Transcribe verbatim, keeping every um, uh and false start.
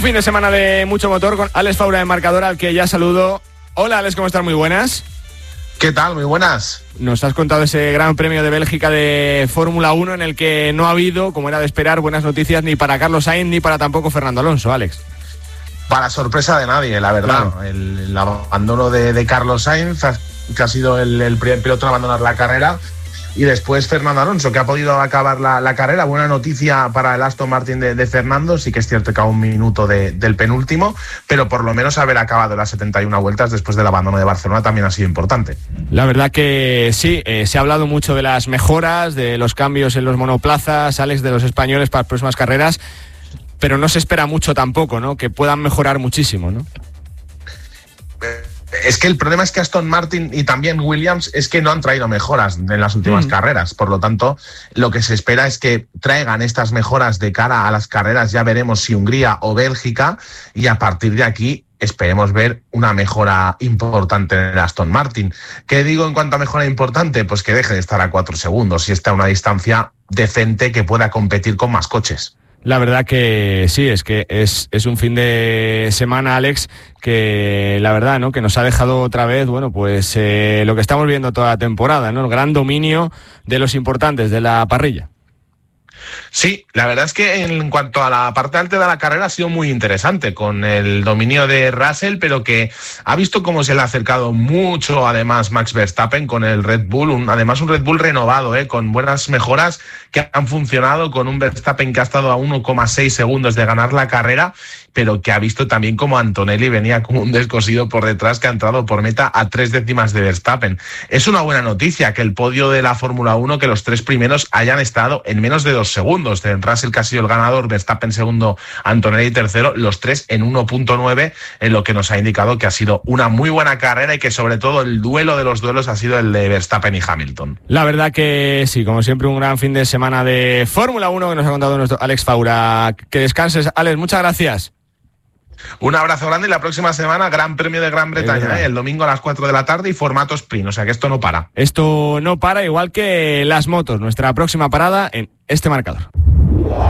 Un fin de semana de mucho motor con Alex Faura de Marcador, al que ya saludo. Hola Alex, ¿cómo estás? Muy buenas. ¿Qué tal? Muy buenas. Nos has contado ese Gran Premio de Bélgica de Fórmula uno en el que no ha habido, como era de esperar, buenas noticias ni para Carlos Sainz ni para tampoco Fernando Alonso, Alex. Para sorpresa de nadie, la verdad. Claro. El, el abandono de, de Carlos Sainz, que ha sido el, el primer piloto en abandonar la carrera. Y después Fernando Alonso, que ha podido acabar la, la carrera. Buena noticia para el Aston Martin de, de Fernando. Sí que es cierto que a un minuto de, del penúltimo, pero por lo menos haber acabado las setenta y una vueltas después del abandono de Barcelona también ha sido importante. La verdad que sí, eh, se ha hablado mucho de las mejoras, de los cambios en los monoplazas, Alex, de los españoles para las próximas carreras, pero no se espera mucho tampoco, ¿no? Que puedan mejorar muchísimo, ¿no? Es que el problema es que Aston Martin y también Williams es que no han traído mejoras en las últimas mm. carreras. Por lo tanto, lo que se espera es que traigan estas mejoras de cara a las carreras. Ya veremos si Hungría o Bélgica, y a partir de aquí esperemos ver una mejora importante en el Aston Martin. ¿Qué digo en cuanto a mejora importante? Pues que deje de estar a cuatro segundos y esté a una distancia decente que pueda competir con más coches. La verdad que sí, es que es, es un fin de semana, Alex, que la verdad, ¿no? Que nos ha dejado otra vez, bueno, pues eh, lo que estamos viendo toda la temporada, ¿no? El gran dominio de los importantes de la parrilla. Sí, la verdad es que en cuanto a la parte alta de la carrera ha sido muy interesante, con el dominio de Russell, pero que ha visto cómo se le ha acercado mucho, además, Max Verstappen con el Red Bull, un, además un Red Bull renovado, ¿eh? Con buenas mejoras que han funcionado, con un Verstappen que ha estado a uno coma seis segundos de ganar la carrera, pero que ha visto también como Antonelli venía como un descosido por detrás, que ha entrado por meta a tres décimas de Verstappen. Es una buena noticia que el podio de la Fórmula uno, que los tres primeros hayan estado en menos de dos segundos. De Russell, que ha sido el ganador, Verstappen segundo, Antonelli tercero, los tres en uno punto nueve, en lo que nos ha indicado que ha sido una muy buena carrera y que sobre todo el duelo de los duelos ha sido el de Verstappen y Hamilton. La verdad que sí, como siempre, un gran fin de semana de Fórmula uno que nos ha contado nuestro Alex Faura. Que descanses, Alex, muchas gracias. Un abrazo grande y la próxima semana Gran Premio de Gran Bretaña, ¿eh? El domingo a las cuatro de la tarde y formato sprint, o sea que esto no para. Esto no para, igual que las motos, nuestra próxima parada en este marcador.